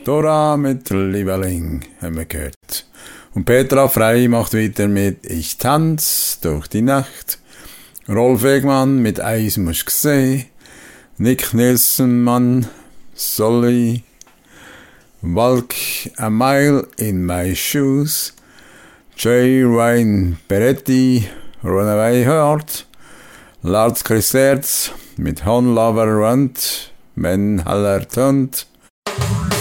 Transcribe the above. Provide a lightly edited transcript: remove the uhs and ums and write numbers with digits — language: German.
Dora mit Lieberling haben wir gehört. Und Petra Frey macht weiter mit Ich tanz durch die Nacht. Rolf Egmann mit Eis muss gsehen. Nick Nilsson Solly. Walk a Mile in My Shoes. J. Ryan Peretti, Runaway Heart. Lars Christerz mit Hon Lover Runt, Men Haller Tunt.